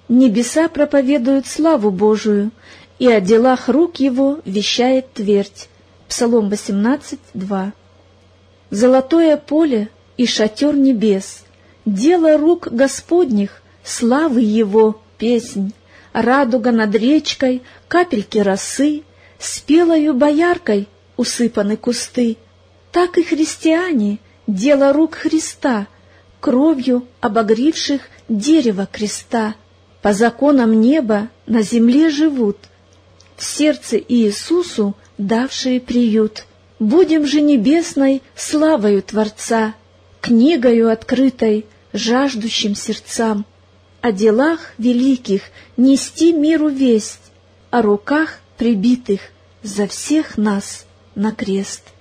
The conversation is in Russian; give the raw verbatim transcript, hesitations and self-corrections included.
Небеса проповедуют славу Божию, и о делах рук Его вещает твердь. Псалом восемнадцать, два. Золотое поле и шатер небес, дело рук Господних, славы Его песнь, радуга над речкой, капельки росы, спелою бояркой усыпаны кусты. Так и христиане, дело рук Христа, кровью обогревших дерево креста, по законам неба на земле живут, в сердце Иисусу давшие приют. Будем же небесной славою Творца, книгою открытой жаждущим сердцам, о делах великих нести миру весть, о руках прибитых за всех нас на крест.